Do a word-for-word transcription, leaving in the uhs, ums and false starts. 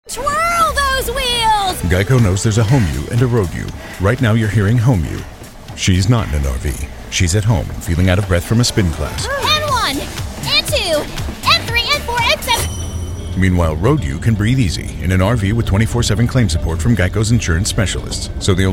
Twirl those wheels! Geico knows there's a home you and a road you. Right now you're hearing home you. She's not in an R V. She's at home, feeling out of breath from a spin class. And one, and two, and three, and four, and seven. Meanwhile, road you can breathe easy in an R V with twenty-four seven claim support from Geico's insurance specialists. So the